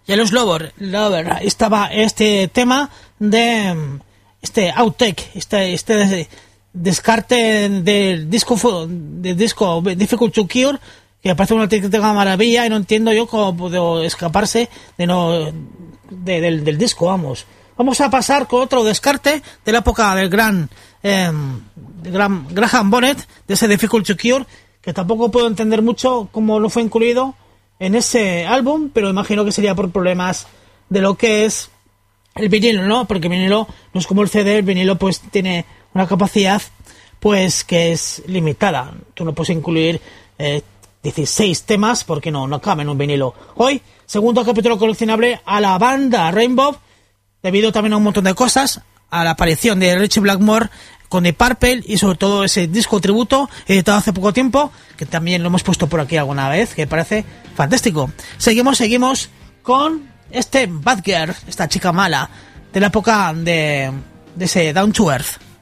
Yellow Lover, estaba este tema de este outtake, este descarte del disco Difficult to Cure, que me parece una auténtica maravilla y no entiendo yo cómo pudo escaparse del disco, vamos. Vamos a pasar con otro descarte de la época del gran Graham Bonnet, de ese Difficult to Cure, que tampoco puedo entender mucho cómo no fue incluido en ese álbum, pero imagino que sería por problemas de lo que es el vinilo, ¿no? Porque el vinilo no es como el CD, el vinilo pues tiene una capacidad pues que es limitada. Tú no puedes incluir 16 temas porque no cabe en un vinilo. Hoy, segundo capítulo coleccionable a la banda Rainbow, debido también a un montón de cosas, a la aparición de Ritchie Blackmore con The Purple y sobre todo ese disco tributo editado hace poco tiempo, que también lo hemos puesto por aquí alguna vez, que me parece fantástico. Seguimos con este Bad Girl, esta chica mala de la época de ese Down to Earth.